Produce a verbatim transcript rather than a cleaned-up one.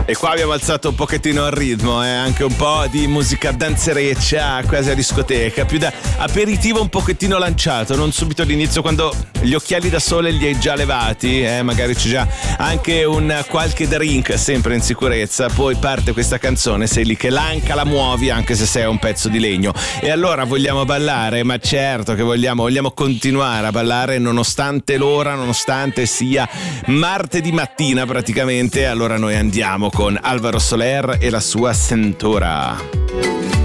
E qua abbiamo alzato un pochettino il ritmo, eh? Anche un po' di musica danzereccia, quasi a discoteca, più da aperitivo un pochettino lanciato, non subito all'inizio quando gli occhiali da sole li hai già levati, eh? Magari c'è già anche un qualche drink sempre in sicurezza, poi parte questa canzone, sei lì che l'anca la muovi anche se sei un pezzo di legno. E allora vogliamo ballare? Ma certo che vogliamo, vogliamo continuare a ballare nonostante l'ora, nonostante sia martedì mattina praticamente. Allora noi andiamo con Alvaro Soler e la sua Sentora.